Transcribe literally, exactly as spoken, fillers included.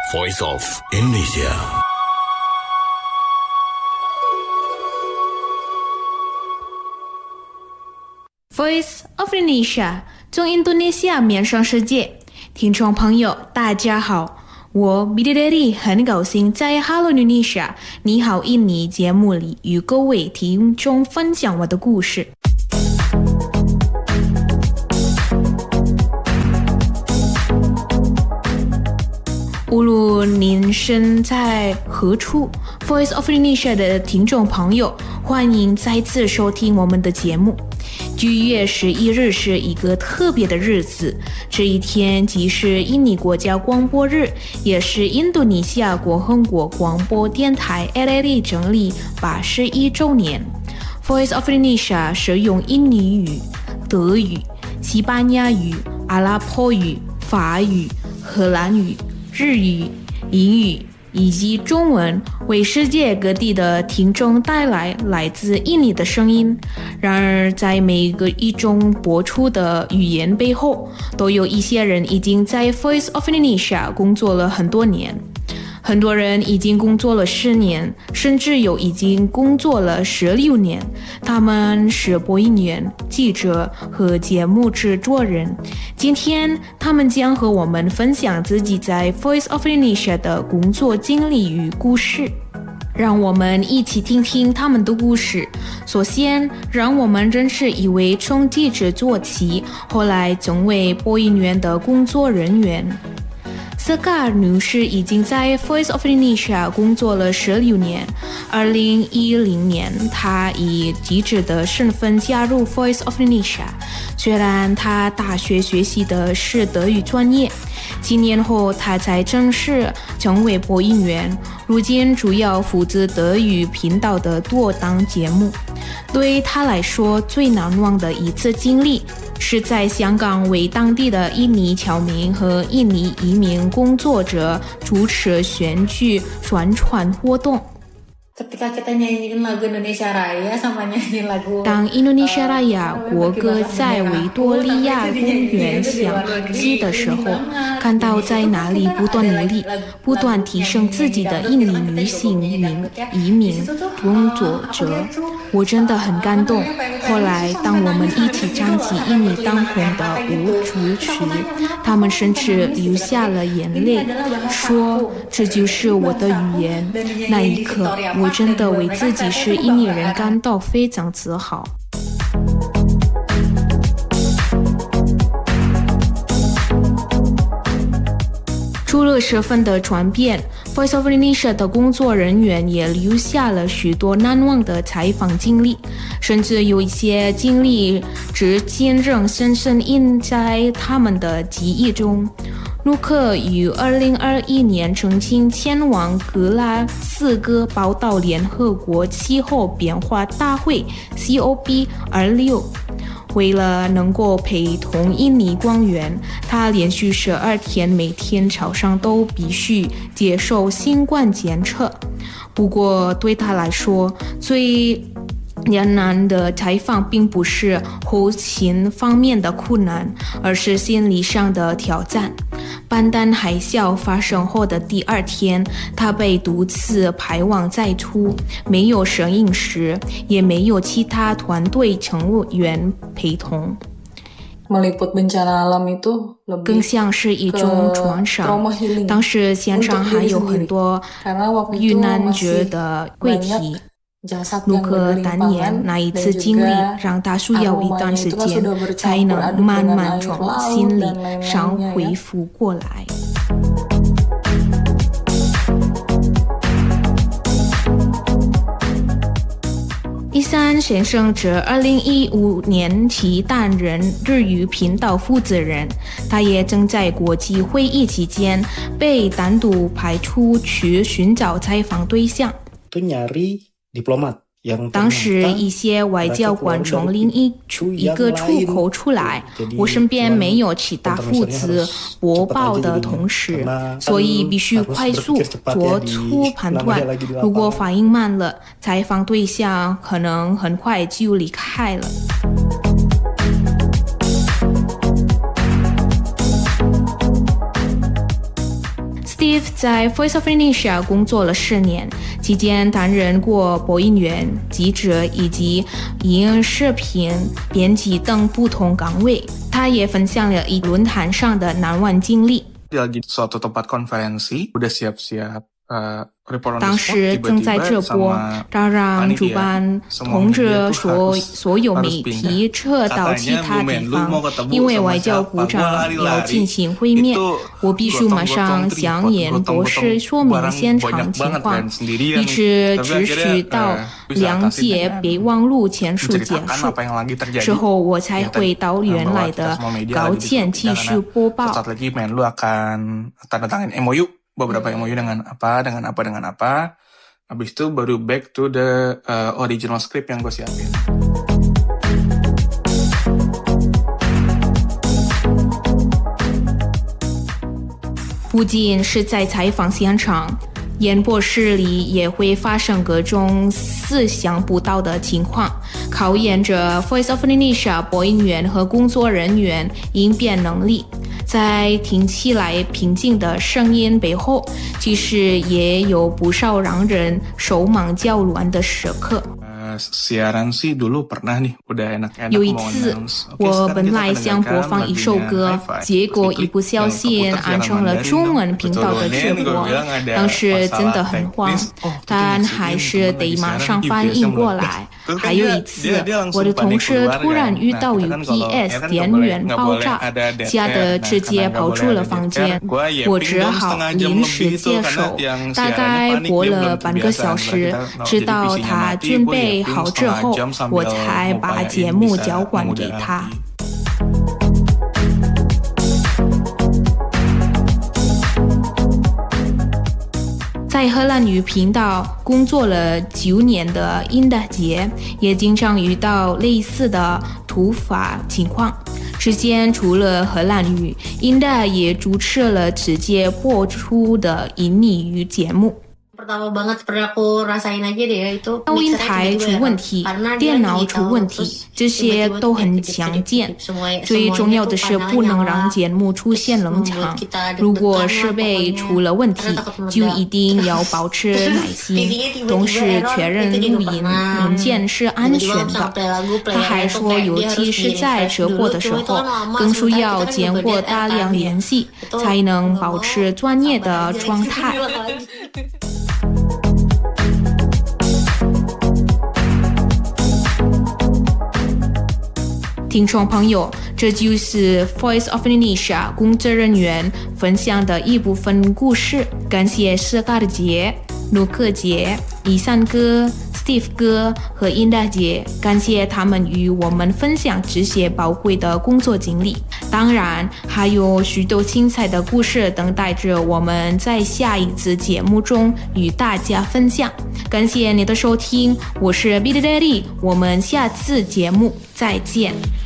Voice of Indonesia。 Voice of Indonesia 从印度尼西亚面向世界，听众朋友大家好，我 Bidadari 很高兴在 Hello Indonesia 你好印尼节目里与各位听众分享我的故事。无论您身在何处 Voice of Indonesia 的听众朋友，欢迎再次收听我们的节目。九月十一日是一个特别的日子，这一天既是印尼国家广播日，也是印度尼西亚共和国广播电台 L R I 成立八十一周年。 Voice of Indonesia 使用印尼语、德语、西班牙语、阿拉伯语、法语、荷兰语、日语、英语以及中文为世界各地的听众带来来自印尼的声音。然而在每个一种播出的语言背后，都有一些人已经在 Voice of Indonesia 工作了很多年，很多人已经工作了十年，甚至有已经工作了十六年。他们是播音员、记者和节目制作人。今天他们将和我们分享自己在 Voice of Indonesia 的工作经历与故事。让我们一起听听他们的故事。首先，让我们认识一位从记者做起，后来成为播音员的工作人员。Sekar 女士已经在 Voice of Indonesia 工作了十六年。二零一零年，她以记者的身份加入 Voice of Indonesia。虽然她大学学习的是德语专业，几年后她才正式成为播音员，如今主要负责德语频道的多档节目。对她来说，最难忘的一次经历是在香港为当地的印尼侨民和印尼移民工作者主持选举宣传活动。当印度尼西亚Raya国歌在维多利亚公园响起的时候，看到在那里不断努力、不断提升自己的印尼女性民移民工作者，我真的很感动。后来，当我们一起唱起印尼当红的舞主曲，他们甚至流下了眼泪，说这就是我的语言。那一刻，我真的为自己是印尼人感到非常自豪。除了身份的转变， Voice of Indonesia 的工作人员也留下了许多难忘的采访经历，甚至有一些经历至今仍深深印在他们的记忆中。陆克于二零二一年曾经前往格拉斯哥报道联合国气候变化大会 C O P 二十六。为了能够陪同印尼官员，他连续十二天每天早上都必须接受新冠检测。不过对他来说，最艰难的采访并不是后勤方面的困难，而是心理上的挑战。班丹海啸发生后的第二天，他被独自排往在出，没有摄影师，也没有其他团队成员陪同。 meliput bencana alam itu 更像是一种创伤。当时现场还有很多遇难者的柜体。陆克当年那一次经历让他需要一段时间才能慢慢从心理上恢复过来。伊山先生自二零一五年起担任日语频道负责人，他也正在国际会议期间被单独派出去寻找采访对象。当时一些外交官从另一一个出口出来，我身边没有其他负责播报的同事，所以必须快速做出判断。如果反应慢了，采访对象可能很快就离开了。 Steve 在 Voice of Indonesia 工作了四年，期间担任过播音员、记者以及影视频编辑等不同岗位。他也分享了一论坛上的难忘经历。 Lagi suatu tempat konferensi, udah siap-siap uh, report on the 当 spot, 时正在 tiba-tiba 这播， sama 他让主 panitia 办 semua 通知 media tuh 所 harus 所有媒 harus 体 pindah. 撤到其 Katanya 他 Bu 地 Menlu 方， mau ketemu 因为 sama 外交部 siapa. 长 Gua 要 lari-lari. 进行会面。 Itu 我必须马上 gotong-gotong 详言 tripod, 博士 gotong-gotong 说明 barang 现场 banyak 情 banget 况， kan sendirian 一直 nih. 持 Tapi 续 akhirnya 到 uh, bisa 两 atasin 节 dengan 备忘录签署结 menceritakan 束 apa yang lagi terjadi. 之后，我才 Ya, 回 tadi, 到 uh, 原 bahwa 来 kita 的 semua media 稿 lagi 件 disuruh 继 pindah 续 karena 播报。 sesaat lagi Menlu akan tanda tangan M O U, beberapa M O U dengan apa, dengan apa, dengan apa. Habis itu baru back to the uh, original script yang gue siapin. 不仅是在采访现场，演播室里也会发生各种意想不到的情况，考验着 Voice of Indonesia 播音员和工作人员应变能力。在听起来平静的声音背后，其实也有不少让人手忙脚乱的时刻。 Siaran sih dulu pernah nih, udah enak-enak 有一 mau 次， announce. 我本来想播放一首歌，结果一不小心按成了中文频道的直播。当时真的很慌，但还是得马上反应过来。还有一次，我的同事突然遇到 U P S 电源爆炸，吓得直接跑出了房间，我只好临时接手，大概播了半个小时，直到他准备好之后，我才把节目交还给他。在荷兰语频道工作了九年的英达杰也经常遇到类似的突发情况。之前除了荷兰语，英达也主持了直接播出的印尼语节目。收音台出问题，电脑出问题，这些都很常见。最重要的是不能让节目出现冷场。如果设备出了问题，就一定要保持耐心，同时确认录音文件是安全的。他还说，尤其是在直播的时候，更需要经过大量练习，才能保持专业的状态。听众朋友，这就是 Voice of Indonesia 工作人员分享的一部分故事。感谢施卡姐、卢克姐、伊善哥、Steve 哥和英达姐，感谢他们与我们分享这些宝贵的工作经历。当然，还有许多精彩的故事等待着我们在下一次节目中与大家分享。感谢你的收听，我是 Bidadari， 我们下次节目再见。